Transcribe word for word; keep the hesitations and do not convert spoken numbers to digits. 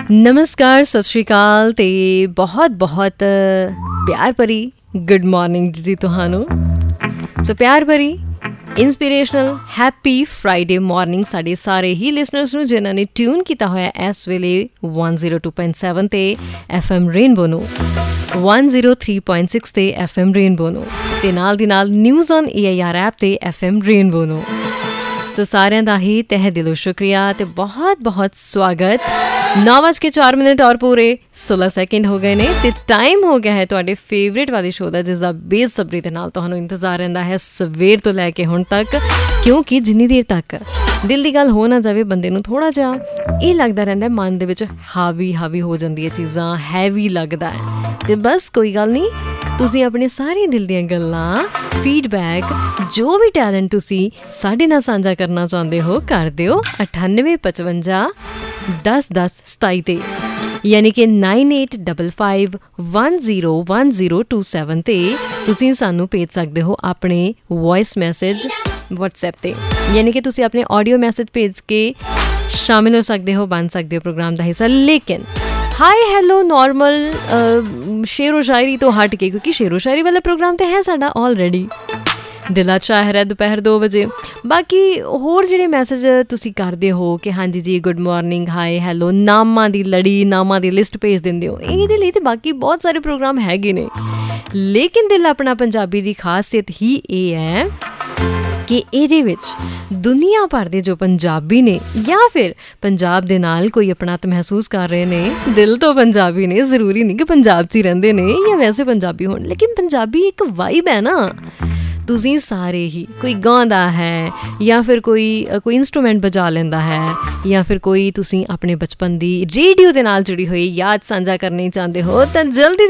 ਨਮਸਕਾਰ, ਸਤਿ ਸ਼੍ਰੀ ਅਕਾਲ ਤੇ ਬਹੁਤ ਬਹੁਤ ਪਿਆਰ ਭਰੀ ਗੁੱਡ ਮਾਰਨਿੰਗ ਜੀ ਤੁਹਾਨੂੰ। ਸੋ ਪਿਆਰ ਭਰੀ ਇੰਸਪੀਰੇਸ਼ਨਲ ਹੈਪੀ ਫਰਾਈਡੇ ਮਾਰਨਿੰਗ ਸਾਡੇ ਸਾਰੇ ਹੀ ਲਿਸਨਰਸ ਨੂੰ ਜਿਨ੍ਹਾਂ ਨੇ ਟਿਊਨ ਕੀਤਾ ਹੋਇਆ ਇਸ ਵੇਲੇ one oh two point seven ਤੇ ਐਫ ਐਮ ਰੇਨਬੋ ਨੂੰ, one oh three point six ਤੇ ਐਫ ਐਮ ਰੇਨਬੋ ਨੂੰ ਤੇ ਨਾਲ ਦੀ ਨਾਲ news on A I R app ਤੇ ਐਫ ਐਮ ਰੇਨਬੋ ਨੂੰ। ਸੋ ਸਾਰਿਆਂ ਦਾ ਹੀ ਤਹਿ ਦਿਲੋਂ ਸ਼ੁਕਰੀਆ ਤੇ ਬਹੁਤ ਬਹੁਤ ਸਵਾਗਤ। ਨੌ ਵੱਜ ਕੇ ਚਾਰ ਮਿੰਟ ਔਰ ਪੂਰੇ ਸੋਲਾਂ ਸੈਕਿੰਡ ਹੋ ਗਏ ਨੇ ਤੇ ਟਾਈਮ ਹੋ ਗਿਆ ਹੈ ਤੁਹਾਡੇ ਫੇਵਰੇਟ ਵਾਲੇ ਸ਼ੋਅ ਦਾ, ਜਿਸ ਦਾ ਬੇਸਬਰੀ ਦੇ ਨਾਲ ਤੁਹਾਨੂੰ ਇੰਤਜ਼ਾਰ ਰਹਿੰਦਾ ਹੈ ਸਵੇਰ ਤੋਂ ਲੈ ਕੇ ਹੁਣ ਤੱਕ। ਕਿਉਂਕਿ ਜਿੰਨੀ ਦੇਰ ਤੱਕ ਦਿਲ ਦੀ ਗੱਲ ਹੋ ਨਾ ਜਾਵੇ, ਬੰਦੇ ਨੂੰ ਥੋੜ੍ਹਾ ਜਿਹਾ ਇਹ ਲੱਗਦਾ ਰਹਿੰਦਾ ਮਨ ਦੇ ਵਿੱਚ ਹਾਵੀ ਹਾਵੀ ਹੋ ਜਾਂਦੀ ਹੈ ਚੀਜ਼ਾਂ, ਹੈਵੀ ਲੱਗਦਾ ਹੈ। ਤੇ ਬਸ ਕੋਈ ਗੱਲ ਨਹੀਂ, ਤੁਸੀਂ ਆਪਣੇ ਸਾਰੇ ਦਿਲ ਦੀਆਂ ਗੱਲਾਂ, ਫੀਡਬੈਕ, ਜੋ ਵੀ ਟੈਲੈਂਟ ਤੁਸੀਂ ਸਾਡੇ ਨਾਲ ਸਾਂਝਾ ਕਰਨਾ ਚਾਹੁੰਦੇ ਹੋ ਕਰ ਦਿਓ ਅਠਾਨਵੇਂ ਪਚਵੰਜਾ ਦਸ ਦਸ ਸਤਾਈ ਤੇ, ਯਾਨੀ ਕਿ nine eight five five one zero one zero two seven ਤੇ ਤੁਸੀਂ ਸਾਨੂੰ ਭੇਜ ਸਕਦੇ ਹੋ ਆਪਣੇ ਵੋਇਸ ਮੈਸੇਜ ਵਟਸਐਪ ਤੇ, ਯਾਨੀ ਕਿ ਤੁਸੀਂ ਆਪਣੇ ਆਡੀਓ ਮੈਸੇਜ ਭੇਜ ਕੇ ਸ਼ਾਮਿਲ ਹੋ ਸਕਦੇ ਹੋ, ਬਣ ਸਕਦੇ ਹੋ ਪ੍ਰੋਗਰਾਮ ਦਾ ਹਿੱਸਾ। ਲੇਕਿਨ ਹਾਈ ਹੈਲੋ ਨੋਰਮਲ ਸ਼ੇਰੋ ਸ਼ਾਇਰੀ ਤੋਂ ਹਟ ਕੇ, ਕਿਉਂਕਿ ਸ਼ੇਰੋ ਸ਼ਾਇਰੀ ਵਾਲਾ ਪ੍ਰੋਗਰਾਮ ਤਾਂ ਹੈ ਸਾਡਾ ਆਲਰੇਡੀ ਦਿਲਾਂ ਚਾਹਿਰ ਹੈ ਦੁਪਹਿਰ ਦੋ ਵਜੇ। ਬਾਕੀ ਹੋਰ ਜਿਹੜੇ ਮੈਸੇਜ ਤੁਸੀਂ ਕਰਦੇ ਹੋ ਕਿ ਹਾਂਜੀ ਜੀ ਗੁੱਡ ਮਾਰਨਿੰਗ, ਹਾਈ ਹੈਲੋ, ਨਾਮਾਂ ਦੀ ਲੜੀ, ਨਾਮਾਂ ਦੀ ਲਿਸਟ ਭੇਜ ਦਿੰਦੇ ਹੋ, ਇਹਦੇ ਲਈ ਤਾਂ ਬਾਕੀ ਬਹੁਤ ਸਾਰੇ ਪ੍ਰੋਗਰਾਮ ਹੈਗੇ ਨੇ। ਲੇਕਿਨ ਦਿਲ ਆਪਣਾ ਪੰਜਾਬੀ ਦੀ ਖਾਸੀਅਤ ਹੀ ਇਹ ਹੈ ਕਿ ਇਹਦੇ ਵਿੱਚ ਦੁਨੀਆ ਭਰ ਦੇ ਜੋ ਪੰਜਾਬੀ ਨੇ ਜਾਂ ਫਿਰ ਪੰਜਾਬ ਦੇ ਨਾਲ ਕੋਈ ਆਪਣਾਤ ਮਹਿਸੂਸ ਕਰ ਰਹੇ ਨੇ, ਦਿਲ ਤੋਂ ਪੰਜਾਬੀ ਨੇ, ਜ਼ਰੂਰੀ ਨਹੀਂ ਕਿ ਪੰਜਾਬ 'ਚ ਹੀ ਰਹਿੰਦੇ ਨੇ ਜਾਂ ਵੈਸੇ ਪੰਜਾਬੀ ਹੋਣ, ਲੇਕਿਨ ਪੰਜਾਬੀ ਇੱਕ ਵਾਈਬ ਹੈ ਨਾ। ਤੁਸੀਂ ਸਾਰੇ ਹੀ, ਕੋਈ ਗਾਉਂਦਾ ਹੈ ਜਾਂ ਫਿਰ ਕੋਈ ਕੋਈ ਇੰਸਟਰੂਮੈਂਟ ਵਜਾ ਲੈਂਦਾ ਹੈ ਜਾਂ ਫਿਰ ਕੋਈ ਤੁਸੀਂ ਆਪਣੇ ਬਚਪਨ ਦੀ ਰੇਡੀਓ ਦੇ ਨਾਲ ਜੁੜੀ ਹੋਈ ਯਾਦ ਸਾਂਝਾ ਕਰਨੀ ਚਾਹੁੰਦੇ ਹੋ ਤਾਂ ਜਲਦੀ